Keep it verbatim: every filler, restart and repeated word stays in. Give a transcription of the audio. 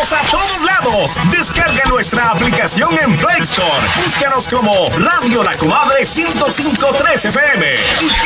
Estamos a todos lados. Descarga nuestra aplicación en Play Store. Búscanos como Radio La Comadre ciento cinco punto tres F M y